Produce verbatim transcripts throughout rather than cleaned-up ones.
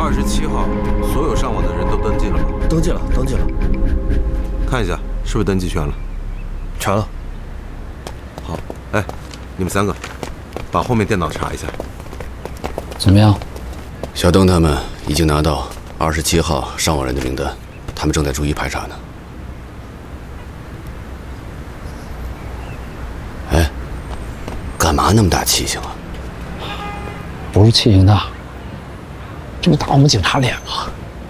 二十七号，所有上网的人都登记了吗？ 登记了，登记了。 看一下，是不是登记全了？ 全了。 好，哎，你们三个，把后面电脑查一下。 怎么样？ 小邓他们已经拿到二十七号上网人的名单，他们正在逐一排查呢。哎，干嘛那么大气性啊？ 不是气性大，这不打我们警察脸吗？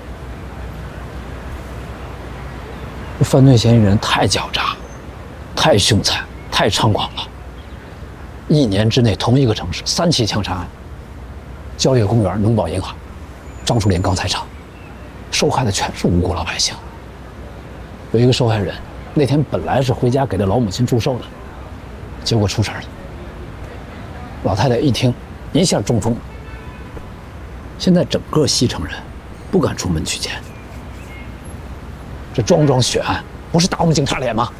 这犯罪嫌疑人太狡诈，太凶残，太猖狂了。一年之内，同一个城市三起枪杀案：蕉叶公园、农保银行、张树林钢材厂，受害的全是无辜老百姓。有一个受害人，那天本来是回家给他老母亲祝寿的，结果出事了。老太太一听，一下中风。现在整个西城人不敢出门取钱。这桩桩血案不是打我们警察脸吗？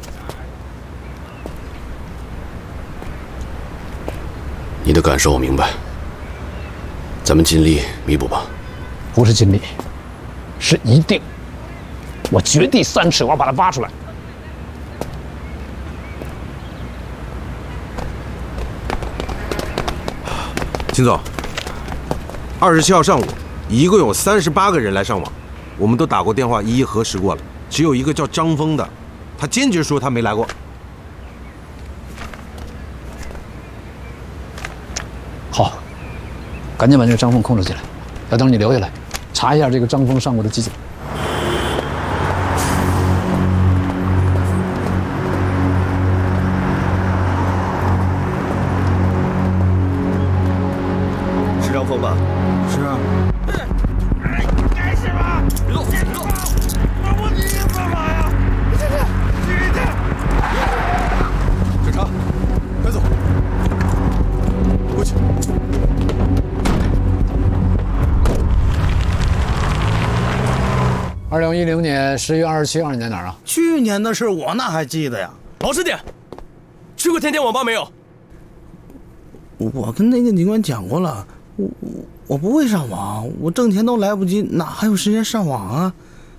你的感受我明白，咱们尽力弥补吧。 不是尽力，是一定。我掘地三尺，我要把它挖出来。 秦总，二十七号上午，一共有三十八个人来上网，我们都打过电话，一一核实过了，只有一个叫张峰的，他坚决说他没来过。 好，赶紧把这个张峰控制起来。小邓，你留下来，查一下这个张峰上过的机警。 张峰吧？ 是啊。 哎，该是吧？别动，别动！我我你干嘛呀？这这，这这！ 警察，快走！过去。 二零一零年十月二十七号，你在哪儿啊？ 去年的事我哪还记得呀？ 老实点，去过天天网吧没有？ 我跟那个警官讲过了。我我我不会上网，我挣钱都来不及，哪还有时间上网啊？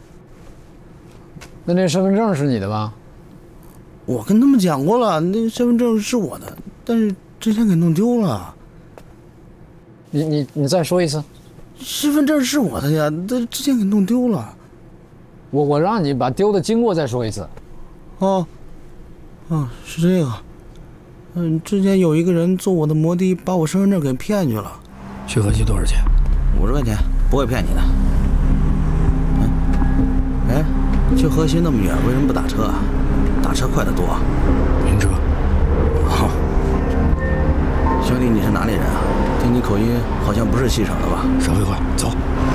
那那身份证是你的吧？ 我跟他们讲过了，那身份证是我的，但是之前给弄丢了。 你你你再说一次。 身份证是我的呀，这之前给弄丢了。 我我让你把丢的经过再说一次。 哦，哦，是这个。嗯，之前有一个人坐我的摩的，把我身份证给骗去了。 去河西多少钱？ 五十块钱，不会骗你的。嗯，哎，去河西那么远，为什么不打车啊？打车快得多。 晕车。 哦，兄弟，你是哪里人啊？听你口音，好像不是西城的吧？ 少废话，走。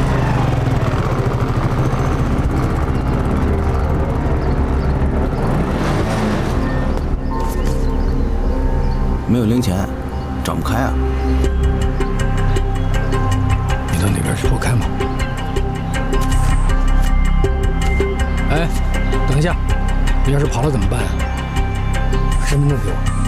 没有零钱，找不开啊。 你到那边去，我开吗？哎，等一下，你要是跑了怎么办啊？身份证给我。